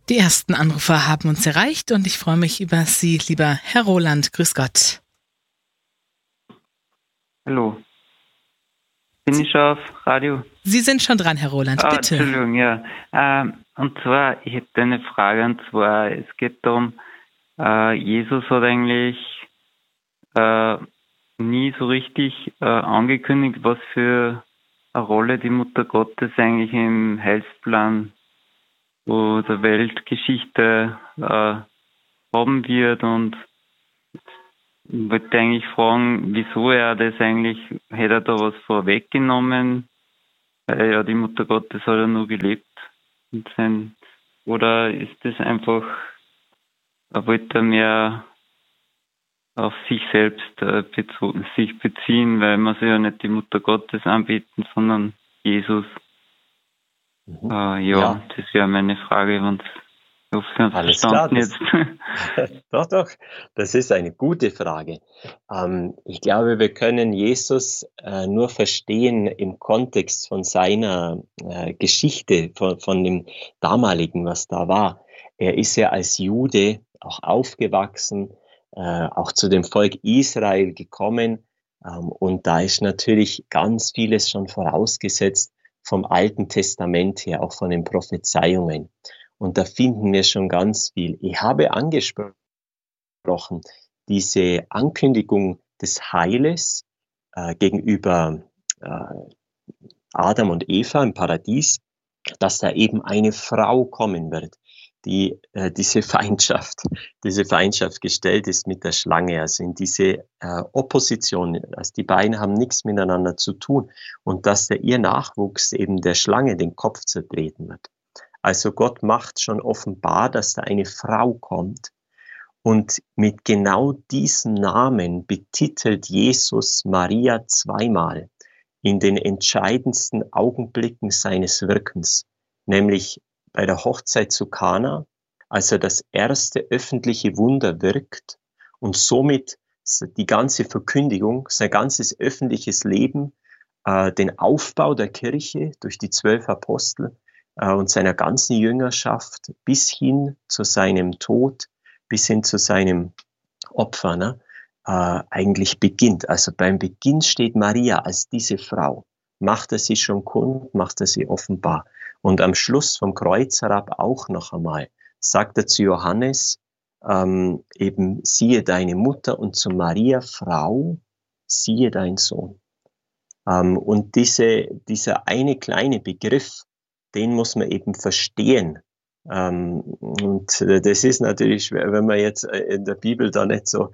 Die ersten Anrufer haben uns erreicht und ich freue mich über Sie, lieber Herr Roland. Grüß Gott. Hallo. Bin ich schon auf Radio? Sie sind schon dran, Herr Roland, bitte. Entschuldigung, ja. Und zwar, ich hätte eine Frage, und zwar, es geht darum, Jesus hat eigentlich nie so richtig angekündigt, was für eine Rolle die Mutter Gottes eigentlich im Heilsplan der Weltgeschichte haben wird, und ich wollte eigentlich fragen, wieso er das eigentlich, hätte er da was vorweggenommen, weil ja die Mutter Gottes hat ja nur gelebt oder ist das einfach, er wollte mehr auf sich selbst sich beziehen, weil man soll ja nicht die Mutter Gottes anbeten, sondern Jesus. Ja, das wäre meine Frage, und ich hoffe, Sie haben es verstanden jetzt. Doch, das ist eine gute Frage. Ich glaube, wir können Jesus nur verstehen im Kontext von seiner Geschichte, von dem damaligen, was da war. Er ist ja als Jude auch aufgewachsen, auch zu dem Volk Israel gekommen, und da ist natürlich ganz vieles schon vorausgesetzt vom Alten Testament her, auch von den Prophezeiungen. Und da finden wir schon ganz viel. Ich habe angesprochen, diese Ankündigung des Heiles gegenüber Adam und Eva im Paradies, dass da eben eine Frau kommen wird, die diese Feindschaft gestellt ist mit der Schlange, also in diese Opposition, also die beiden haben nichts miteinander zu tun, und dass ihr Nachwuchs eben der Schlange den Kopf zertreten wird. Also Gott macht schon offenbar, dass da eine Frau kommt, und mit genau diesem Namen betitelt Jesus Maria zweimal in den entscheidendsten Augenblicken seines Wirkens, nämlich bei der Hochzeit zu Kana, als er das erste öffentliche Wunder wirkt und somit die ganze Verkündigung, sein ganzes öffentliches Leben, den Aufbau der Kirche durch die 12 Apostel und seiner ganzen Jüngerschaft bis hin zu seinem Tod, bis hin zu seinem Opfer, ne, eigentlich beginnt. Also beim Beginn steht Maria als diese Frau. Macht er sie schon kund, macht er sie offenbar. Und am Schluss vom Kreuz herab auch noch einmal sagt er zu Johannes, eben siehe deine Mutter, und zu Maria, Frau, siehe dein Sohn. Und dieser eine kleine Begriff, den muss man eben verstehen. Und das ist natürlich schwer, wenn man jetzt in der Bibel da nicht so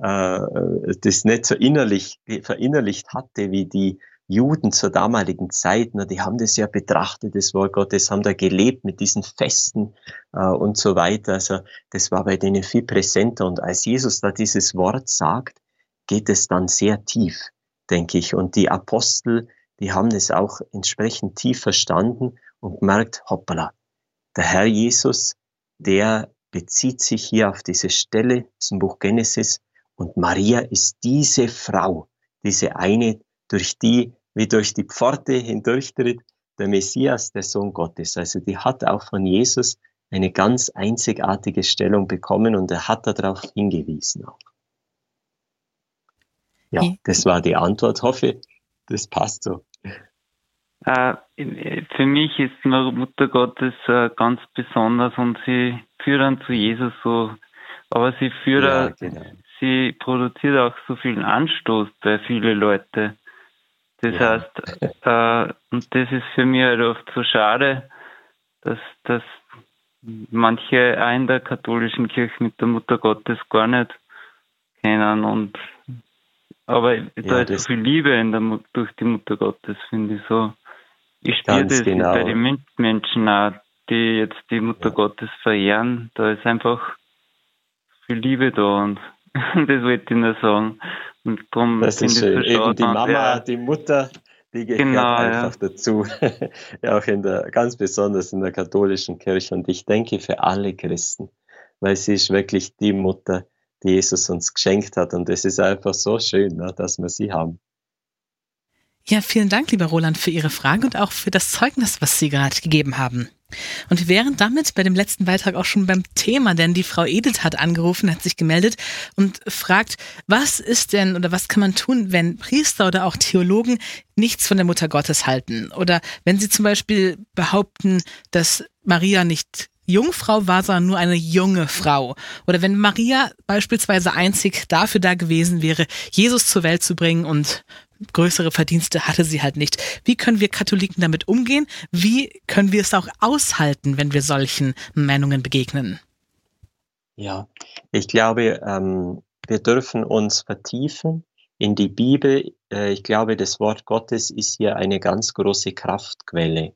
das nicht so verinnerlicht hatte, wie die Juden zur damaligen Zeit. Die haben das ja betrachtet, das Wort Gottes, haben da gelebt mit diesen Festen und so weiter. Also das war bei denen viel präsenter. Und als Jesus da dieses Wort sagt, geht es dann sehr tief, denke ich. Und die Apostel, die haben das auch entsprechend tief verstanden und gemerkt, hoppala, der Herr Jesus, der bezieht sich hier auf diese Stelle aus dem Buch Genesis, und Maria ist diese Frau, diese eine, durch die, wie durch die Pforte hindurchtritt, der Messias, der Sohn Gottes. Also die hat auch von Jesus eine ganz einzigartige Stellung bekommen, und er hat darauf hingewiesen auch. Ja, das war die Antwort. Hoffe, das passt so. Für mich ist Mutter Gottes ganz besonders, und sie führt dann zu Jesus so, aber sie führt sie produziert auch so viel Anstoß bei vielen Leuten. Das heißt, und das ist für mich halt oft so schade, dass manche auch in der katholischen Kirche mit der Mutter Gottes gar nicht kennen, aber da ist so viel Liebe durch die Mutter Gottes, finde ich so. Ich spüre das bei den Menschen auch, die jetzt die Mutter Gottes verehren. Da ist einfach viel Liebe da, und das wollte ich nur sagen. Und darum das ist schön. Eben die Mama, die Mutter, die gehört einfach dazu. Ja, auch ganz besonders in der katholischen Kirche. Und ich denke für alle Christen, weil sie ist wirklich die Mutter, die Jesus uns geschenkt hat. Und es ist einfach so schön, dass wir sie haben. Ja, vielen Dank, lieber Roland, für Ihre Frage und auch für das Zeugnis, was Sie gerade gegeben haben. Und wir wären damit bei dem letzten Beitrag auch schon beim Thema, denn die Frau Edith hat angerufen, hat sich gemeldet und fragt, was ist denn oder was kann man tun, wenn Priester oder auch Theologen nichts von der Mutter Gottes halten? Oder wenn sie zum Beispiel behaupten, dass Maria nicht Jungfrau war, sondern nur eine junge Frau. Oder wenn Maria beispielsweise einzig dafür da gewesen wäre, Jesus zur Welt zu bringen und größere Verdienste hatte sie halt nicht. Wie können wir Katholiken damit umgehen? Wie können wir es auch aushalten, wenn wir solchen Meinungen begegnen? Ja, ich glaube, wir dürfen uns vertiefen in die Bibel. Ich glaube, das Wort Gottes ist hier eine ganz große Kraftquelle,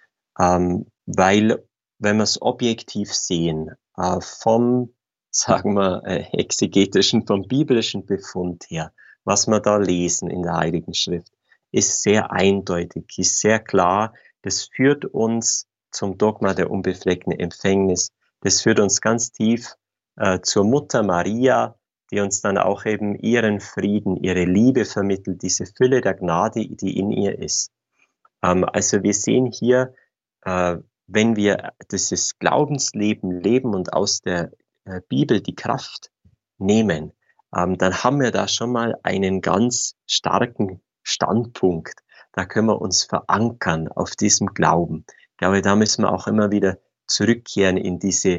weil, wenn wir es objektiv sehen, vom, sagen wir, exegetischen, vom biblischen Befund her, was wir da lesen in der Heiligen Schrift, ist sehr eindeutig, ist sehr klar. Das führt uns zum Dogma der unbefleckten Empfängnis. Das führt uns ganz tief zur Mutter Maria, die uns dann auch eben ihren Frieden, ihre Liebe vermittelt, diese Fülle der Gnade, die in ihr ist. Also wir sehen hier, wenn wir dieses Glaubensleben leben und aus der Bibel die Kraft nehmen, dann haben wir da schon mal einen ganz starken Standpunkt. Da können wir uns verankern auf diesem Glauben. Ich glaube, da müssen wir auch immer wieder zurückkehren in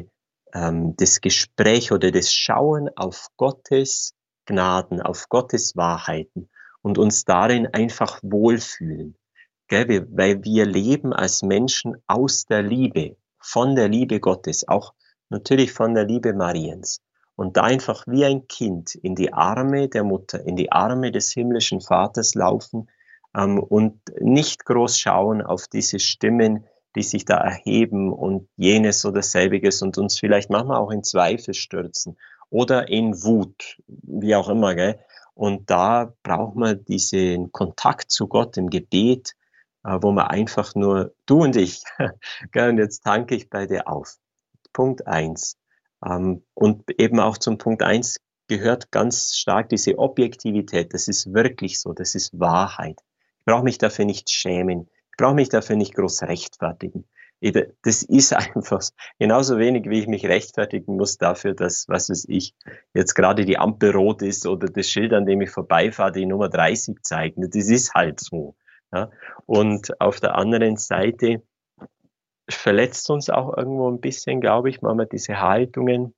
das Gespräch oder das Schauen auf Gottes Gnaden, auf Gottes Wahrheiten und uns darin einfach wohlfühlen. Weil wir leben als Menschen aus der Liebe, von der Liebe Gottes, auch natürlich von der Liebe Mariens. Und da einfach wie ein Kind in die Arme der Mutter, in die Arme des himmlischen Vaters laufen und nicht groß schauen auf diese Stimmen, die sich da erheben und jenes oder selbiges und uns vielleicht manchmal auch in Zweifel stürzen oder in Wut, wie auch immer. Gell? Und da braucht man diesen Kontakt zu Gott im Gebet, wo man einfach nur, du und ich, gell? Und jetzt tanke ich bei dir auf. Punkt 1. Und eben auch zum Punkt 1 gehört ganz stark diese Objektivität. Das ist wirklich so, das ist Wahrheit. Ich brauche mich dafür nicht schämen. Ich brauche mich dafür nicht groß rechtfertigen. Das ist einfach genauso wenig, wie ich mich rechtfertigen muss dafür, dass, was weiß ich, jetzt gerade die Ampel rot ist oder das Schild, an dem ich vorbeifahre, die Nummer 30 zeigt. Das ist halt so. Ja? Und auf der anderen Seite verletzt uns auch irgendwo ein bisschen, glaube ich, manchmal diese Haltungen,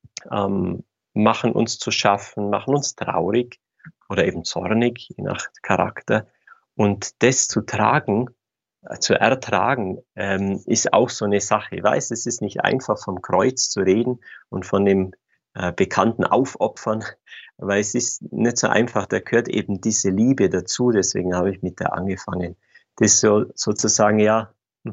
machen uns zu schaffen, machen uns traurig oder eben zornig, je nach Charakter. Und das zu tragen, zu ertragen, ist auch so eine Sache. Ich weiß, es ist nicht einfach, vom Kreuz zu reden und von dem bekannten Aufopfern, weil es ist nicht so einfach, da gehört eben diese Liebe dazu, deswegen habe ich mit der angefangen. Das so, sozusagen, ja,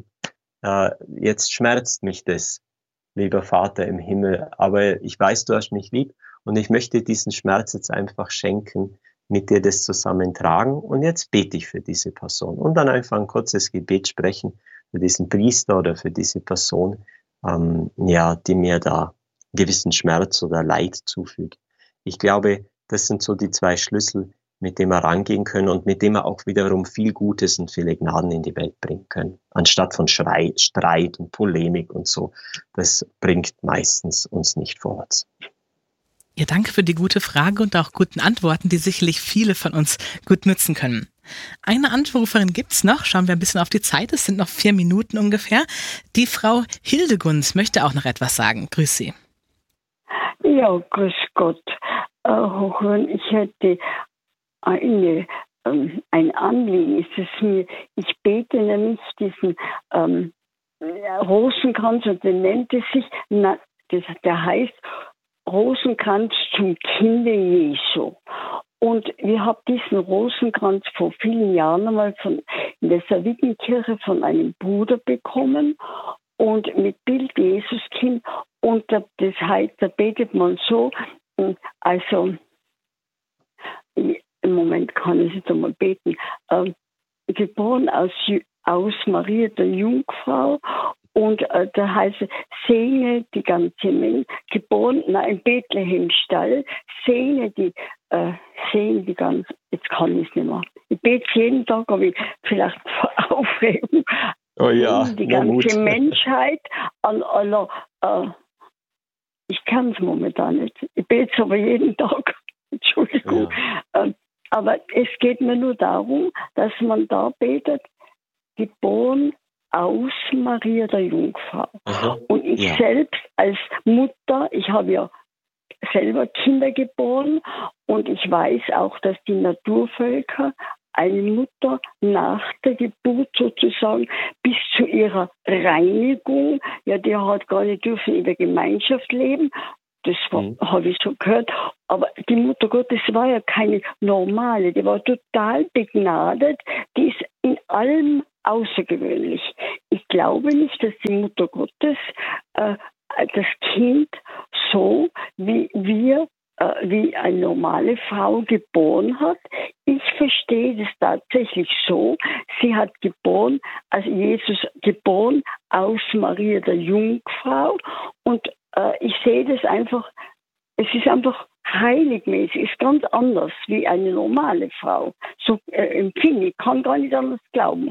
jetzt schmerzt mich das, lieber Vater im Himmel, aber ich weiß, du hast mich lieb und ich möchte diesen Schmerz jetzt einfach schenken, mit dir das zusammentragen und jetzt bete ich für diese Person und dann einfach ein kurzes Gebet sprechen für diesen Priester oder für diese Person, die mir da gewissen Schmerz oder Leid zufügt. Ich glaube, das sind so die 2 Schlüssel, mit dem wir rangehen können und mit dem wir auch wiederum viel Gutes und viele Gnaden in die Welt bringen können. Anstatt von Streit und Polemik und so. Das bringt meistens uns nicht vorwärts. Ja, danke für die gute Frage und auch guten Antworten, die sicherlich viele von uns gut nutzen können. Eine Anruferin gibt's noch. Schauen wir ein bisschen auf die Zeit. Es sind noch 4 Minuten ungefähr. Die Frau Hildegund möchte auch noch etwas sagen. Grüß Sie. Ja, grüß Gott. Ich hätte ein Anliegen. Ist es mir, ich bete nämlich diesen Rosenkranz und den nennt es sich, der heißt Rosenkranz zum Kinde Jesu. Und wir haben diesen Rosenkranz vor vielen Jahren einmal in der Savitenkirche von einem Bruder bekommen und mit Bild Jesuskind. Und das heißt, da betet man so, also im Moment kann ich jetzt einmal beten, geboren aus Maria der Jungfrau. Und da heißt es, segne die ganze Menge, geboren in Bethlehemstall, segne die ganze, jetzt kann ich es nicht mehr. Ich bete jeden Tag, aber vielleicht vor Aufregung. Oh ja, die ganze Menschheit an aller, ich kann es momentan nicht. Ich bete es aber jeden Tag. Entschuldigung. Ja. Aber es geht mir nur darum, dass man da betet, geboren aus Maria der Jungfrau. Aha. Und ich selbst als Mutter, ich habe ja selber Kinder geboren und ich weiß auch, dass die Naturvölker eine Mutter nach der Geburt sozusagen bis zu ihrer Reinigung, ja, die hat gar nicht dürfen in der Gemeinschaft leben. Das habe ich so gehört. Aber die Mutter Gottes war ja keine normale, die war total begnadet, die ist in allem außergewöhnlich. Ich glaube nicht, dass die Mutter Gottes das Kind so wie eine normale Frau geboren hat. Ich verstehe das tatsächlich so. Sie hat Jesus geboren aus Maria der Jungfrau und ich sehe das einfach, es ist einfach heiligmäßig, ist ganz anders wie eine normale Frau. So empfinde ich, kann gar nicht anders glauben.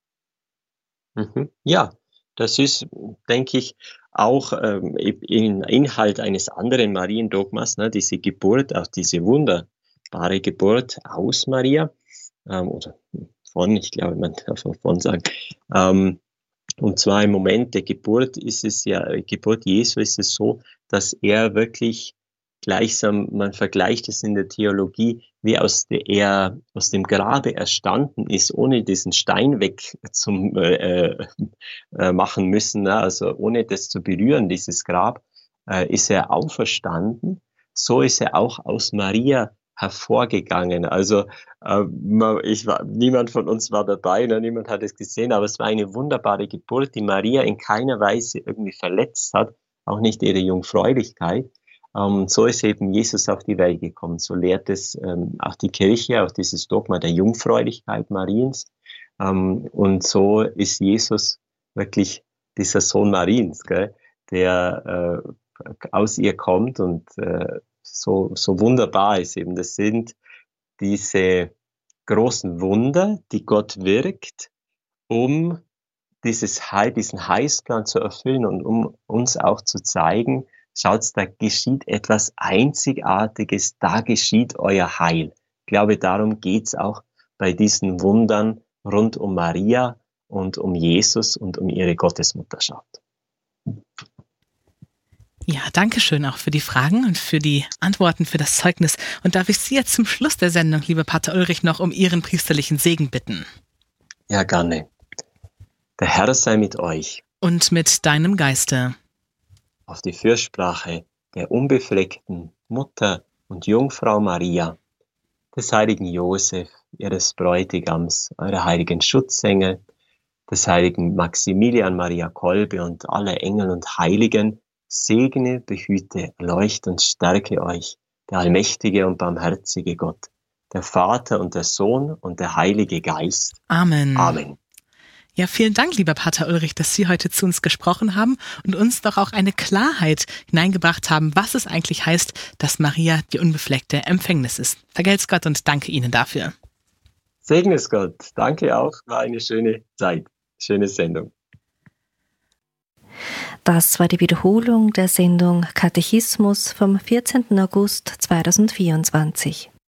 Ja, das ist, denke ich, auch Inhalt eines anderen Mariendogmas, ne, diese Geburt, auch diese wunderbare Geburt aus Maria, oder von, ich glaube, man darf auch von sagen. Und zwar im Moment der Geburt Geburt Jesu ist es so, dass er wirklich gleichsam, man vergleicht es in der Theologie, wie er aus dem Grabe erstanden ist, ohne diesen Stein weg zum machen müssen, ne? Also ohne das zu berühren, dieses Grab, ist er auferstanden. So ist er auch aus Maria hervorgegangen. Also niemand von uns war dabei, ne? Niemand hat es gesehen, aber es war eine wunderbare Geburt, die Maria in keiner Weise irgendwie verletzt hat, auch nicht ihre Jungfräulichkeit. So ist eben Jesus auf die Welt gekommen. So lehrt es auch die Kirche, auch dieses Dogma der Jungfräulichkeit Mariens. Und so ist Jesus wirklich dieser Sohn Mariens, gell, der aus ihr kommt und so wunderbar ist eben. Das sind diese großen Wunder, die Gott wirkt, um diesen Heilsplan zu erfüllen und um uns auch zu zeigen, schaut, da geschieht etwas Einzigartiges, da geschieht euer Heil. Ich glaube, darum geht's auch bei diesen Wundern rund um Maria und um Jesus und um ihre Gottesmutterschaft. Ja, danke schön auch für die Fragen und für die Antworten, für das Zeugnis. Und darf ich Sie jetzt zum Schluss der Sendung, lieber Pater Ulrich, noch um Ihren priesterlichen Segen bitten? Ja, gerne. Der Herr sei mit euch. Und mit deinem Geiste. Auf die Fürsprache der unbefleckten Mutter und Jungfrau Maria, des heiligen Josef, ihres Bräutigams, eurer heiligen Schutzengel, des heiligen Maximilian Maria Kolbe und aller Engel und Heiligen, segne, behüte, erleuchte und stärke euch, der allmächtige und barmherzige Gott, der Vater und der Sohn und der Heilige Geist. Amen. Amen. Ja, vielen Dank, lieber Pater Ulrich, dass Sie heute zu uns gesprochen haben und uns doch auch eine Klarheit hineingebracht haben, was es eigentlich heißt, dass Maria die unbefleckte Empfängnis ist. Vergelt's Gott und danke Ihnen dafür. Segne es Gott. Danke auch. War eine schöne Zeit. Schöne Sendung. Das war die Wiederholung der Sendung Katechismus vom 14. August 2024.